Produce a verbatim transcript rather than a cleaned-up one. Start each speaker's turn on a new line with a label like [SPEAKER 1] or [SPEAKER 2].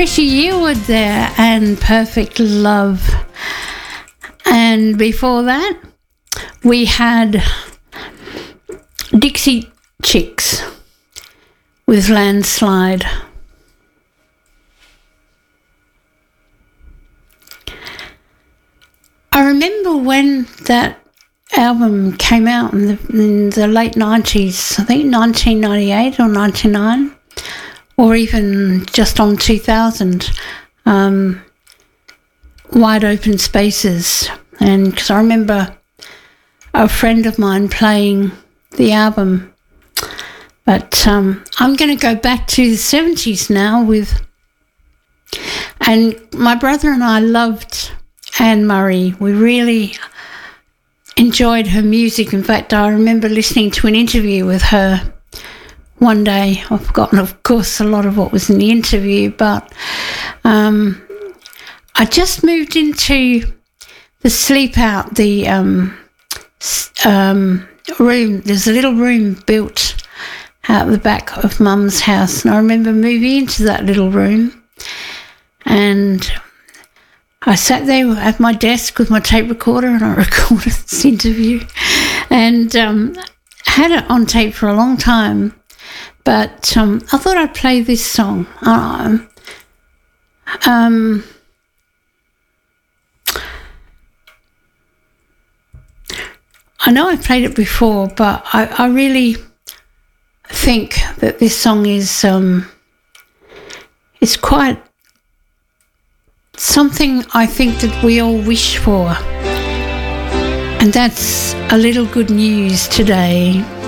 [SPEAKER 1] Trisha Yearwood there and Perfect Love. And before that, we had Dixie Chicks with Landslide. I remember when that album came out in the, in the late nineties, I think nineteen ninety-eight or ninety-nine, or even just on two thousand, um, Wide Open Spaces. And because I remember a friend of mine playing the album. But um, I'm going to go back to the seventies now with, and my brother and I loved Anne Murray. We really enjoyed her music. In fact, I remember listening to an interview with her one day. I've forgotten, of course, a lot of what was in the interview, but um, I just moved into the sleep out, the um, um, room. There's a little room built out the back of Mum's house, and I remember moving into that little room, and I sat there at my desk with my tape recorder and I recorded this interview, and um, had it on tape for a long time. But um, I thought I'd play this song. Um, um, I know I've played it before, but I, I really think that this song is um, it's quite something I think that we all wish for, and that's a little good news today.